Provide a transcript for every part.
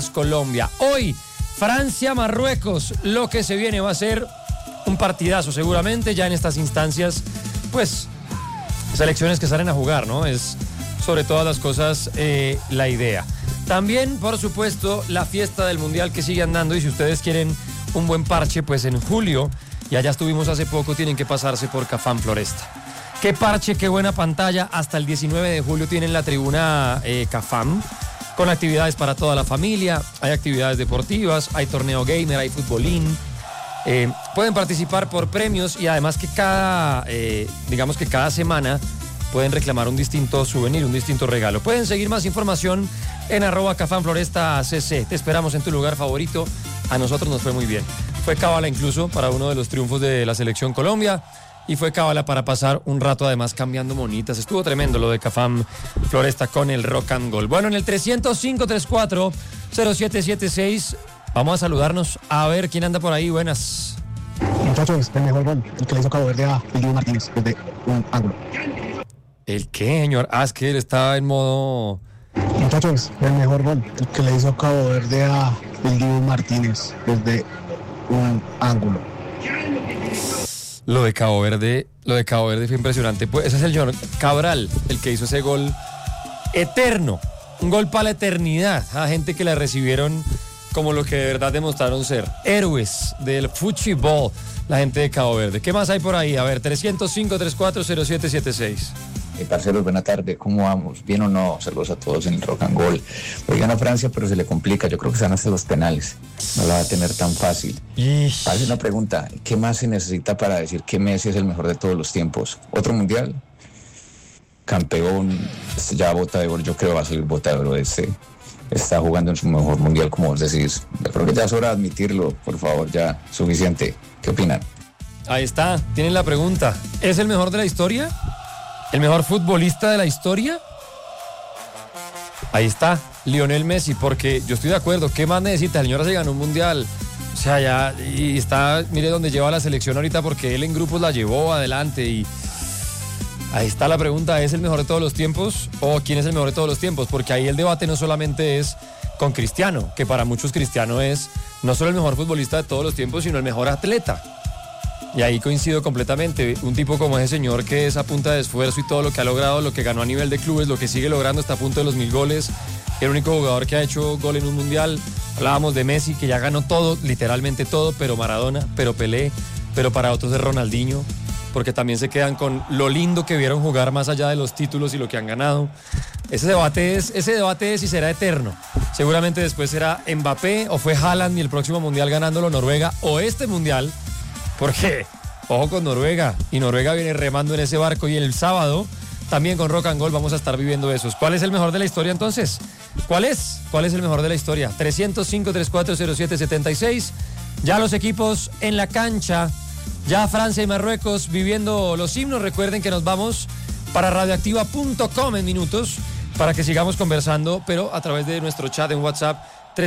Colombia. Hoy, Francia-Marruecos. Lo que se viene va a ser un partidazo seguramente ya en estas instancias, pues, selecciones que salen a jugar, ¿no? Es sobre todas las cosas la idea. También, por supuesto, la fiesta del Mundial que sigue andando y si ustedes quieren un buen parche, pues en julio, y allá estuvimos hace poco, tienen que pasarse por Cafam Floresta. Qué parche, qué buena pantalla. Hasta el 19 de julio tienen la tribuna Cafam, con actividades para toda la familia, hay actividades deportivas, hay torneo gamer, hay futbolín. Pueden participar por premios y además que cada semana pueden reclamar un distinto souvenir, un distinto regalo. Pueden seguir más información en @CafamFlorestaCC. Te esperamos en tu lugar favorito. A nosotros nos fue muy bien. Fue cábala incluso para uno de los triunfos de la Selección Colombia y fue cábala para pasar un rato además cambiando monitas. Estuvo tremendo lo de Cafam Floresta con el Rock and Gold. Bueno, en el 305-34-0776 vamos a saludarnos a ver quién anda por ahí. Buenas. Muchachos, el mejor gol, el que le hizo Cabo Verde a el Dibu Martínez desde un ángulo. ¿El qué, señor? Es que él estaba en modo... Muchachos, el mejor gol, el que le hizo Cabo Verde a el Dibu Martínez desde un ángulo. Lo de Cabo Verde fue impresionante. Pues ese es el señor Cabral, el que hizo ese gol eterno. Un gol para la eternidad. A gente que la recibieron como lo que de verdad demostraron ser héroes del fútbol, la gente de Cabo Verde. ¿Qué más hay por ahí? A ver, 305-34-0776. Parceros, buena tarde, ¿cómo vamos? ¿Bien o no? Saludos a todos en el Rock and Gold. Hoy gana Francia, pero se le complica, yo creo que se van a hacer los penales, no la va a tener tan fácil. Hace una pregunta, ¿qué más se necesita para decir que Messi es el mejor de todos los tiempos? ¿Otro mundial? Campeón, ya bota de oro, yo creo que va a salir bota de oro está jugando en su mejor mundial, como vos decís. Yo creo que ya es hora de admitirlo, por favor, ya, suficiente. ¿Qué opinan? Ahí está, tienen la pregunta. ¿Es el mejor de la historia? ¿El mejor futbolista de la historia? Ahí está, Lionel Messi, porque yo estoy de acuerdo. ¿Qué más necesita? El señor se ganó un mundial. O sea, ya, y está, mire dónde lleva la selección ahorita, porque él en grupos la llevó adelante. Y ahí está la pregunta, ¿es el mejor de todos los tiempos? ¿O quién es el mejor de todos los tiempos? Porque ahí el debate no solamente es con Cristiano, que para muchos Cristiano es no solo el mejor futbolista de todos los tiempos, sino el mejor atleta. Y ahí coincido completamente. Un tipo como ese señor que es a punta de esfuerzo y todo lo que ha logrado, lo que ganó a nivel de clubes, lo que sigue logrando, está a punto de los 1000 goles. El único jugador que ha hecho gol en un mundial. Hablábamos de Messi, que ya ganó todo, literalmente todo, pero Maradona, pero Pelé, pero para otros es Ronaldinho, porque también se quedan con lo lindo que vieron jugar más allá de los títulos y lo que han ganado. Ese debate es y será eterno. Seguramente después será Mbappé o fue Haaland y el próximo mundial ganándolo Noruega o este mundial. Porque, ojo con Noruega, y Noruega viene remando en ese barco y el sábado también con Rock and Gold vamos a estar viviendo esos. ¿Cuál es el mejor de la historia entonces? ¿Cuál es el mejor de la historia? 305-340776, ya los equipos en la cancha, ya Francia y Marruecos viviendo los himnos. Recuerden que nos vamos para radioactiva.com en minutos para que sigamos conversando, pero a través de nuestro chat en WhatsApp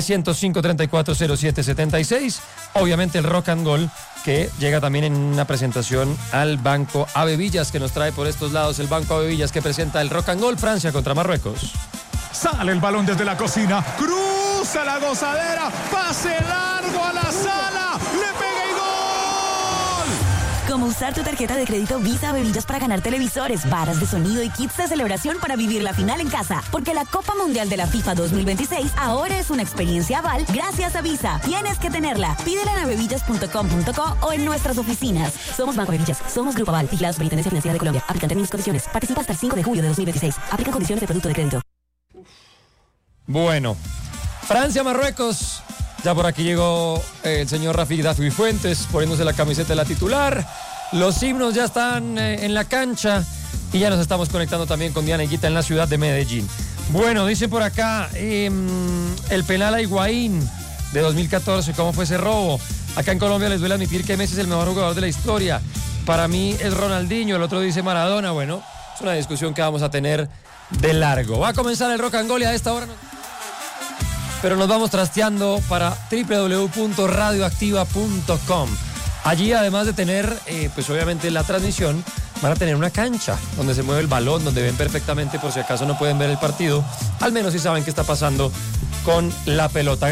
305-340776. Obviamente el Rock and Gold, que llega también en una presentación al Banco Ave Villas, que nos trae por estos lados el Banco Ave Villas, que presenta el Rock and Gold Francia contra Marruecos. Sale el balón desde la cocina, cruza la gozadera, pase largo a la sala, le pega y gol. Como usar tu tarjeta de crédito Visa Ave Villas para ganar televisores, varas de sonido y kits de celebración para vivir la final en casa. Porque la Copa Mundial de la FIFA 2026 ahora es una experiencia aval gracias a Visa. Tienes que tenerla. Pídela en avevillas.com.co o en nuestras oficinas. Somos Banco Ave Villas. Somos Grupo Aval. Vigilados por Intendencia Financiera de Colombia. Aplican términos y condiciones. Participa hasta el 5 de julio de 2026. Aplican condiciones de producto de crédito. Bueno, Francia-Marruecos. Ya por aquí llegó el señor Rafi Fuentes poniéndose la camiseta de la titular. Los himnos ya están en la cancha y ya nos estamos conectando también con Diana Higuita en la ciudad de Medellín. Bueno, dice por acá el penal a Higuaín de 2014, ¿cómo fue ese robo? Acá en Colombia les duele admitir que Messi es el mejor jugador de la historia. Para mí es Ronaldinho, el otro dice Maradona. Bueno, es una discusión que vamos a tener de largo. Va a comenzar el Rock and Gold y a esta hora pero nos vamos trasteando para www.radioactiva.com. Allí, además de tener, pues obviamente la transmisión, van a tener una cancha donde se mueve el balón, donde ven perfectamente, por si acaso no pueden ver el partido, al menos si saben qué está pasando con la pelota.